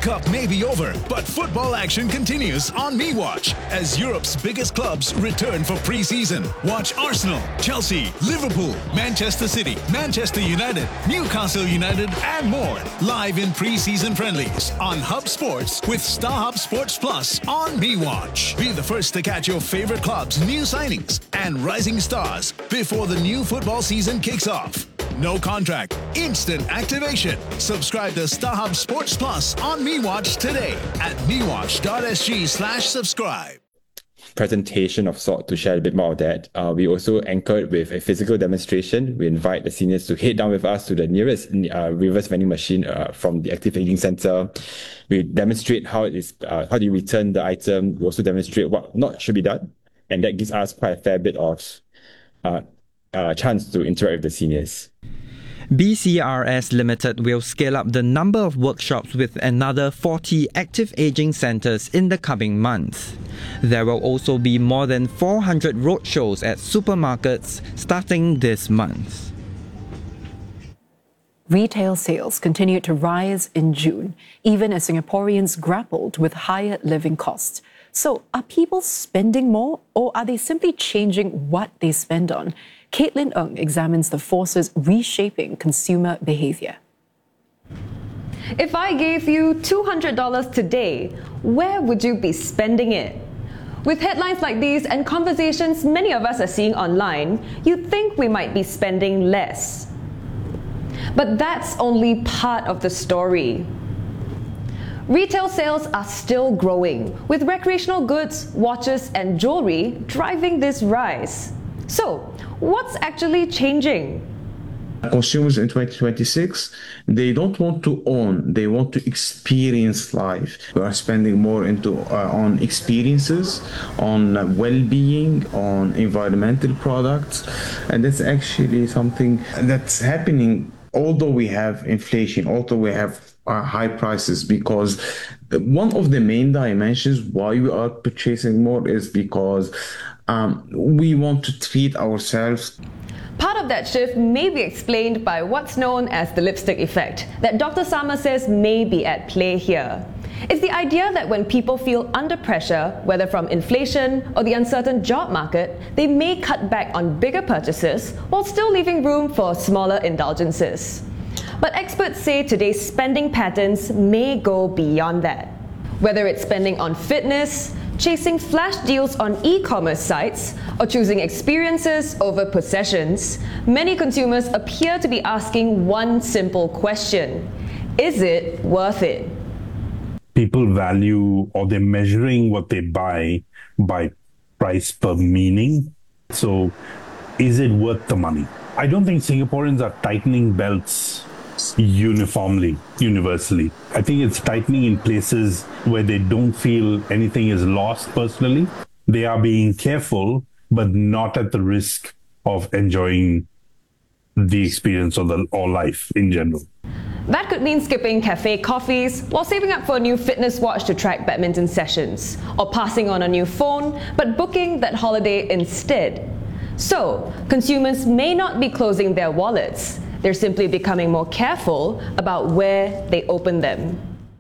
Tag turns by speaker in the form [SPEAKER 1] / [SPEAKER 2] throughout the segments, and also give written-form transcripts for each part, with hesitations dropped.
[SPEAKER 1] Cup may be over, but football action continues on MeWatch as Europe's biggest clubs return for pre-season. Watch Arsenal, Chelsea, Liverpool, Manchester City, Manchester United, Newcastle United, and more live in pre-season friendlies on Hub Sports with StarHub Sports Plus on MeWatch. Be the first to catch your favorite clubs' new signings and rising stars before the new football season kicks off. No contract, instant activation. Subscribe to StarHub Sports Plus on MeWatch today at mewatch.sg/subscribe.
[SPEAKER 2] Presentation of sort to share a bit more of that. We also anchored with a physical demonstration. We invite the seniors to head down with us to the nearest reverse vending machine from the Active Aging Center. We demonstrate how do you return the item. We also demonstrate what not should be done. And that gives us quite a fair bit of chance to interact with the seniors.
[SPEAKER 3] BCRS Limited will scale up the number of workshops with another 40 active aging centres in the coming months. There will also be more than 400 roadshows at supermarkets starting this month.
[SPEAKER 4] Retail sales continued to rise in June, even as Singaporeans grappled with higher living costs. So, are people spending more, or are they simply changing what they spend on? Caitlin Ng examines the forces reshaping consumer behaviour.
[SPEAKER 5] If I gave you $200 today, where would you be spending it? With headlines like these and conversations many of us are seeing online, you'd think we might be spending less. But that's only part of the story. Retail sales are still growing, with recreational goods, watches, and jewelry driving this rise. So, what's actually changing?
[SPEAKER 6] Consumers in 2026, they don't want to own, they want to experience life. We are spending more on experiences, on well-being, on environmental products, and that's actually something that's happening although we have inflation, although we have high prices, because one of the main dimensions why we are purchasing more is because we want to treat ourselves.
[SPEAKER 5] Part of that shift may be explained by what's known as the lipstick effect that Dr. Sama says may be at play here. It's the idea that when people feel under pressure, whether from inflation or the uncertain job market, they may cut back on bigger purchases while still leaving room for smaller indulgences. But experts say today's spending patterns may go beyond that. Whether it's spending on fitness, chasing flash deals on e-commerce sites, or choosing experiences over possessions, many consumers appear to be asking one simple question: is it worth it?
[SPEAKER 7] People value, or they're measuring what they buy by price per meaning. So, is it worth the money? I don't think Singaporeans are tightening belts universally. I think it's tightening in places where they don't feel anything is lost personally. They are being careful, but not at the risk of enjoying the experience or life in general.
[SPEAKER 5] That could mean skipping cafe coffees while saving up for a new fitness watch to track badminton sessions, or passing on a new phone but booking that holiday instead. So, consumers may not be closing their wallets. They're simply becoming more careful about where they open them.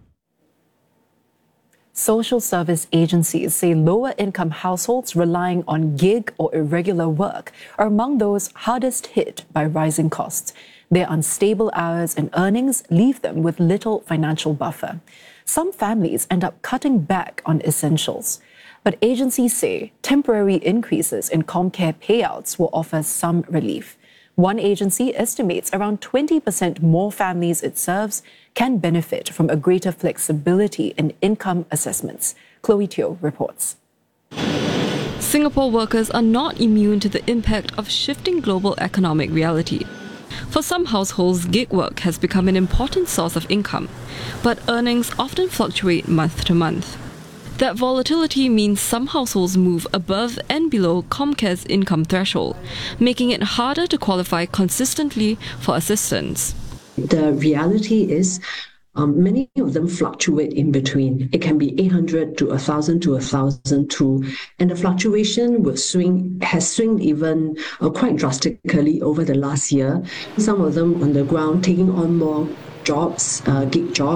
[SPEAKER 4] Social service agencies say lower-income households relying on gig or irregular work are among those hardest hit by rising costs. Their unstable hours and earnings leave them with little financial buffer. Some families end up cutting back on essentials. But agencies say temporary increases in ComCare payouts will offer some relief. One agency estimates around 20% more families it serves can benefit from a greater flexibility in income assessments. Chloe Teo reports.
[SPEAKER 8] Singapore workers are not immune to the impact of shifting global economic reality. For some households, gig work has become an important source of income, but earnings often fluctuate month to month. That volatility means some households move above and below ComCare's income threshold, making it harder to qualify consistently for assistance.
[SPEAKER 9] The reality is many of them fluctuate in between. It can be 800 to 1,000 to 1,002, and the fluctuation has swung even quite drastically over the last year. Some of them on the ground taking on more jobs, gig jobs.